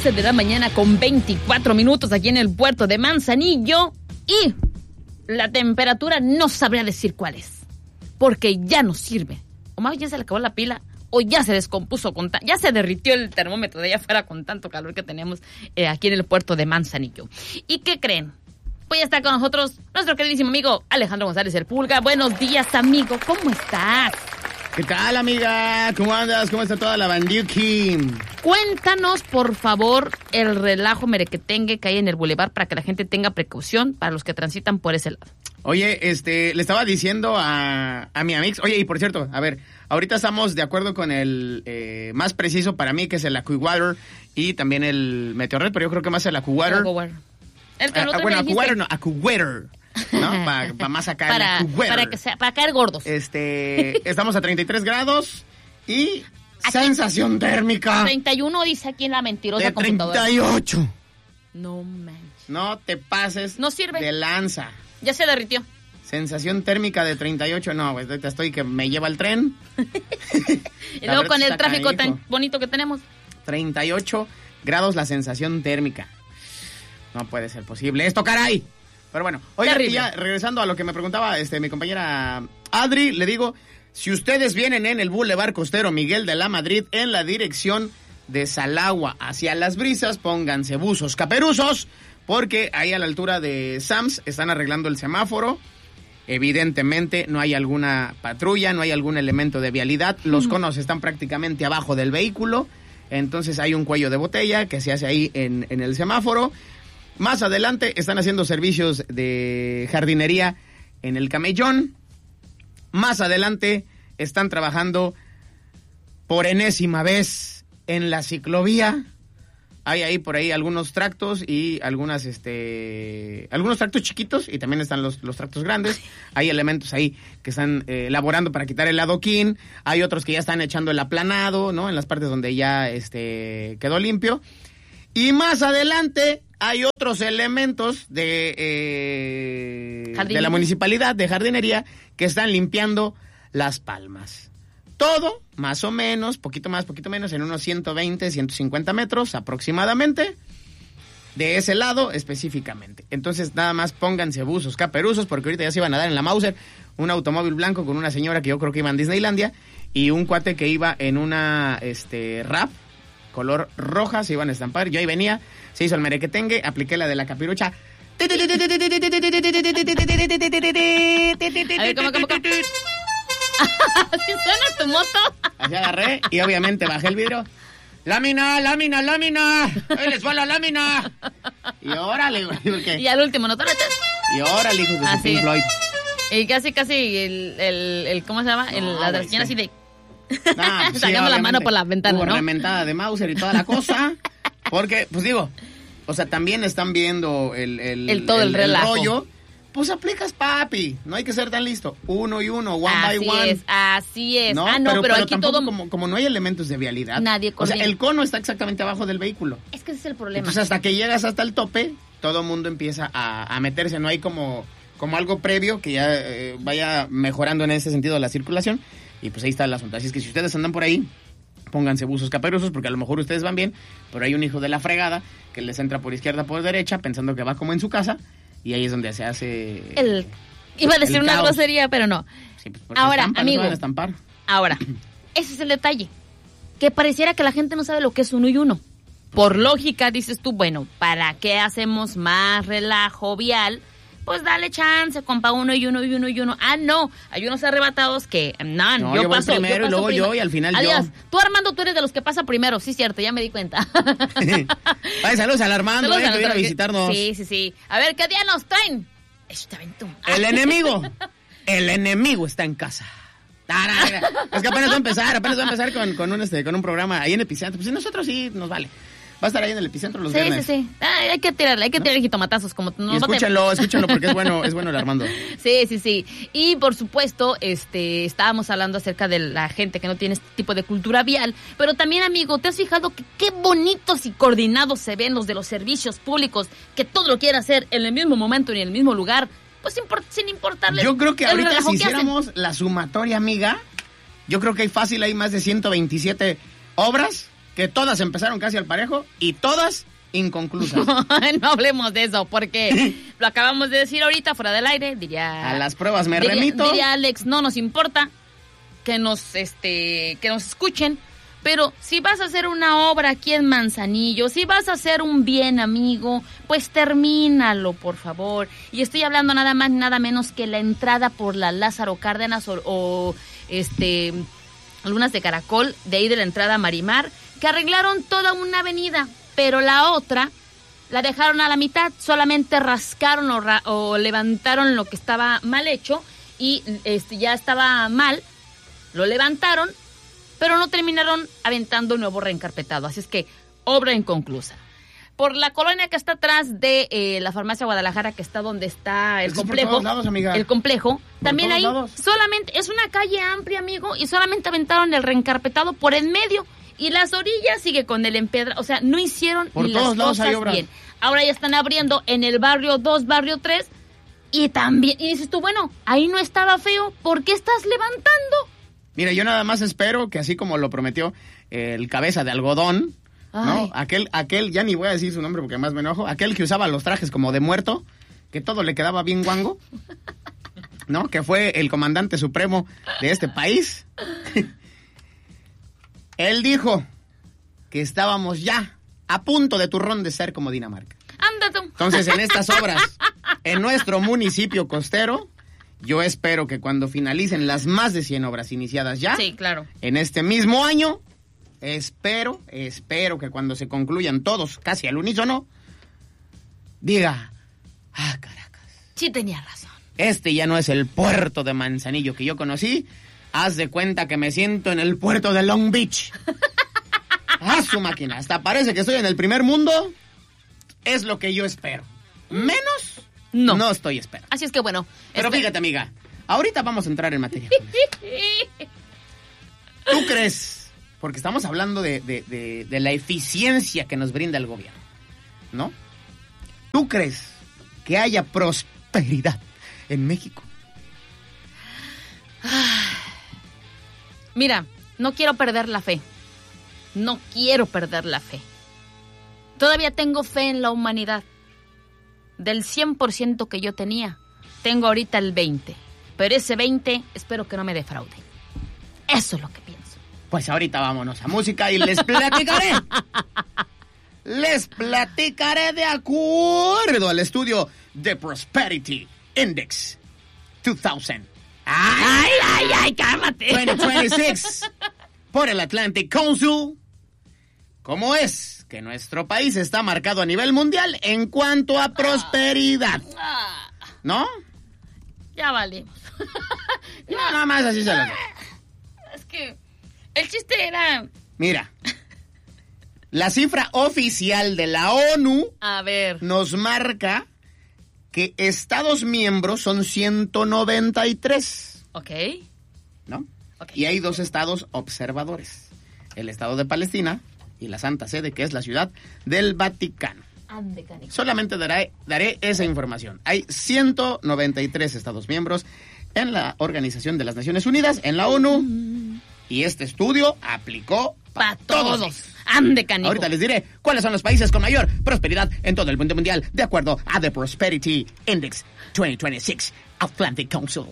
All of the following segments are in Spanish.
11 de la mañana con 24 minutos aquí en el puerto de Manzanillo. Y la temperatura no sabría decir cuál es, porque ya no sirve. O más ya se le acabó la pila, o ya se descompuso, ya se derritió el termómetro de allá afuera con tanto calor que tenemos aquí en el puerto de Manzanillo. ¿Y qué creen? Hoy está con nosotros nuestro queridísimo amigo Alejandro González el Pulga. Buenos días, amigo. ¿Cómo estás? ¿Qué tal, amiga? ¿Cómo andas? ¿Cómo está toda la bandiuki? Cuéntanos, por favor, el relajo merequetengue que hay en el bulevar para que la gente tenga precaución para los que transitan por ese lado. Oye, le estaba diciendo a mi amix, oye, y por cierto, a ver, ahorita estamos de acuerdo con el más preciso para mí, que es el AccuWater y también el Meteorred, pero yo creo que más el AccuWater. Bueno, AccuWater no, AccuWater. ¿No? Para más acá para caer gordos. Estamos a 33 grados y aquí, sensación térmica 31 dice aquí en la mentirosa de computadora. 38. No manches. No te pases. No sirve. De lanza. Ya se derritió. Sensación térmica de 38. No, pues ahorita estoy que me lleva el tren. Y luego con el tráfico tan bonito que tenemos. 38 grados la sensación térmica. No puede ser posible esto, caray. Pero bueno, oiga, ya regresando a lo que me preguntaba mi compañera Adri, le digo, si ustedes vienen en el Boulevard Costero Miguel de la Madrid en la dirección de Salagua hacia Las Brisas, pónganse buzos caperuzos, porque ahí a la altura de Sams están arreglando el semáforo. Evidentemente no hay alguna patrulla, no hay algún elemento de vialidad, los conos están prácticamente abajo del vehículo, entonces hay un cuello de botella que se hace ahí en el semáforo. Más adelante están haciendo servicios de jardinería en el Camellón. Más adelante están trabajando por enésima vez en la ciclovía. Hay ahí por ahí algunos tractos y algunos tractos chiquitos y también están los tractos grandes. Hay elementos ahí que están elaborando para quitar el adoquín. Hay otros que ya están echando el aplanado, ¿no? En las partes donde ya quedó limpio. Y más adelante hay otros elementos de la municipalidad, de jardinería, que están limpiando las palmas. Todo, más o menos, poquito más, poquito menos, en unos 120, 150 metros aproximadamente, de ese lado específicamente. Entonces, nada más pónganse buzos caperuzos, porque ahorita ya se iban a dar en la Mauser un automóvil blanco con una señora que yo creo que iba en Disneylandia, y un cuate que iba en una RAV color roja, se iban a estampar. Yo ahí venía, se hizo el merequetengue, apliqué la de la capirucha. A ver, ¿cómo? ¿Así suena tu moto? Así agarré y obviamente bajé el vidrio. ¡Lámina! ¡Ahí les va la lámina! Y órale, güey. Y al último, ¿no? Y órale, hijo de su Pink Floyd. Y casi el ¿cómo se llama? La señora así de... Pues sacando la mano por la ventana, hubo ¿no? rementada de Mauser y toda la cosa. Porque, pues digo, o sea, también están viendo el rollo. Pues aplicas, papi. No hay que ser tan listo. Uno y uno, one by one. Así es. ¿No? Pero aquí todo... Como no hay elementos de vialidad. Nadie corriendo. O sea, el cono está exactamente abajo del vehículo. Es que ese es el problema. Entonces, hasta que llegas hasta el tope, todo el mundo empieza a meterse. No hay como algo previo que ya vaya mejorando en ese sentido la circulación. Y pues ahí está el asunto. Así es que si ustedes andan por ahí, pónganse buzos caperuzos, porque a lo mejor ustedes van bien, pero hay un hijo de la fregada que les entra por izquierda, por derecha, pensando que va como en su casa, y ahí es donde se hace... Iba a decir una grosería, pero no. Sí, pues ahora, amigo, ahora, ese es el detalle. Que pareciera que la gente no sabe lo que es uno y uno. Por lógica, dices tú, bueno, ¿para qué hacemos más relajo vial? Pues dale chance, compa, uno y uno. Ah, no, hay unos arrebatados que, no, yo paso primero y luego yo y al final Adiós. yo. Tú, Armando, tú eres de los que pasa primero, sí, cierto, ya me di cuenta. Vaya, saludos al Armando, que viene a visitarnos. Sí. A ver, ¿qué día nos traen? El enemigo está en casa. Es que apenas va a empezar con un programa ahí en Epicentro. Pues nosotros sí nos vale. Va a estar ahí en el Epicentro los viernes. Sí. Hay que tirar jitomatazos. Como y escúchenlo porque es bueno el Armando. Sí. Y por supuesto, estábamos hablando acerca de la gente que no tiene este tipo de cultura vial. Pero también, amigo, ¿te has fijado que qué bonitos y coordinados se ven los de los servicios públicos? Que todo lo quieren hacer en el mismo momento y en el mismo lugar. Pues sin importarles. Yo creo que ahorita si hiciéramos la sumatoria, amiga, yo creo que hay más de 127 obras que todas empezaron casi al parejo y todas inconclusas. No hablemos de eso, porque lo acabamos de decir ahorita fuera del aire, diría... A las pruebas me remito. Diría Alex, no nos importa que nos escuchen, pero si vas a hacer una obra aquí en Manzanillo, si vas a hacer un bien, amigo, pues termínalo, por favor. Y estoy hablando nada más, nada menos que la entrada por la Lázaro Cárdenas o Lunas de Caracol, de ahí de la entrada a Marimar, que arreglaron toda una avenida, pero la otra la dejaron a la mitad, solamente rascaron o levantaron lo que estaba mal hecho y ya estaba mal, lo levantaron, pero no terminaron aventando un nuevo reencarpetado, así es que obra inconclusa. Por la colonia que está atrás de la farmacia Guadalajara, que está donde está el complejo, por todos lados, amiga. El complejo, por también ahí lados. Solamente es una calle amplia, amigo, y solamente aventaron el reencarpetado por en medio y las orillas sigue con el empedra, o sea, no hicieron por ni todos las cosas bien. Ahora ya están abriendo en el barrio 2, barrio 3 y también, y dices tú, bueno, ahí no estaba feo, ¿por qué estás levantando? Mira, yo nada más espero que así como lo prometió el cabeza de algodón, ¿no? Aquel, ya ni voy a decir su nombre porque más me enojo, aquel que usaba los trajes como de muerto, que todo le quedaba bien guango, ¿no? Que fue el comandante supremo de este país. Él dijo que estábamos ya a punto de turrón de ser como Dinamarca. Ándate. Entonces, en estas obras, en nuestro municipio costero, yo espero que cuando finalicen las más de 100 obras iniciadas ya, sí, claro, en este mismo año, espero que cuando se concluyan todos casi al unísono, diga, Caracas. Sí tenía razón. Este ya no es el puerto de Manzanillo que yo conocí. Haz de cuenta que me siento en el puerto de Long Beach. ¡Ah, su máquina! Hasta parece que estoy en el primer mundo. Es lo que yo espero. Menos... No estoy esperando. Así es que bueno. Pero fíjate, amiga, ahorita vamos a entrar en materia. ¿Tú crees? Porque estamos hablando de la eficiencia que nos brinda el gobierno, ¿no? ¿Tú crees que haya prosperidad en México? Mira, no quiero perder la fe. No quiero perder la fe. Todavía tengo fe en la humanidad. Del 100% que yo tenía, tengo ahorita el 20%. Pero ese 20% espero que no me defraude. Eso es lo que pienso. Pues ahorita vámonos a música y les platicaré. Les platicaré de acuerdo al estudio The Prosperity Index 2000. ¡Ay, cálmate! 2026 por el Atlantic Council. ¿Cómo es que nuestro país está marcado a nivel mundial en cuanto a prosperidad? ¿No? Ya valimos. No, nada más así se lo digo. Es que el chiste era... Mira, la cifra oficial de la ONU nos marca que Estados miembros son 193. Ok. ¿No? Okay. Y hay 2 estados observadores. El Estado de Palestina y la Santa Sede, que es la Ciudad del Vaticano. Solamente daré esa información. Hay 193 Estados miembros en la Organización de las Naciones Unidas, en la ONU, y este estudio aplicó para todos. Ande, canijo. Ahorita les diré cuáles son los países con mayor prosperidad en todo el mundo mundial, de acuerdo a The Prosperity Index 2026 Atlantic Council.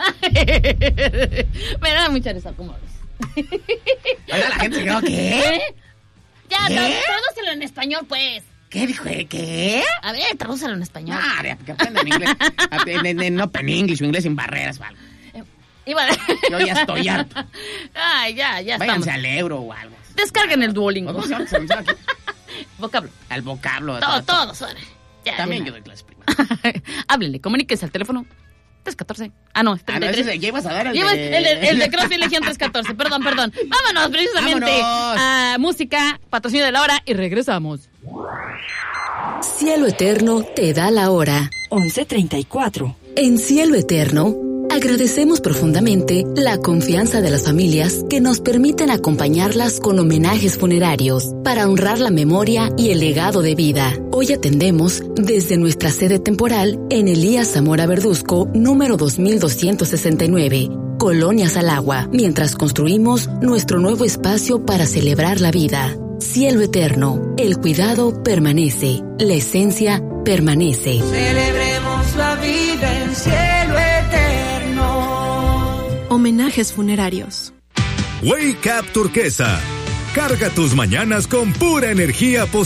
Me da mucha risa, ¿cómo ves? Oiga, la gente se quedó, ¿qué? Ya, tradúcelo en español, pues. ¿Qué dijo? ¿Qué? A ver, tradúcelo en español. Que aprendan inglés. No en inglés o inglés sin barreras o algo. Yo ya estoy harto. Ay, ya Váyanse estamos. al Euro o algo. Descarguen el Duolingo. ¿Cómo se llama aquí? Vocablo. Al vocablo. Todo suena. También yo doy clases primas. Háblenle, comuníquense al teléfono 314. No, 33. Ya ibas a dar el de CrossFit Legión 314. Perdón. Vámonos precisamente a música, patrocinio de la hora y regresamos. Cielo Eterno te da la hora. 11:34. En Cielo Eterno, agradecemos profundamente la confianza de las familias que nos permiten acompañarlas con homenajes funerarios para honrar la memoria y el legado de vida. Hoy atendemos desde nuestra sede temporal en Elías Zamora Verduzco, número 2269, Colonia Salagua, mientras construimos nuestro nuevo espacio para celebrar la vida. Cielo Eterno, el cuidado permanece, la esencia permanece. Celebremos la vida en Cielo Eterno. Homenajes funerarios. Wake Up Turquesa. Carga tus mañanas con pura energía positiva.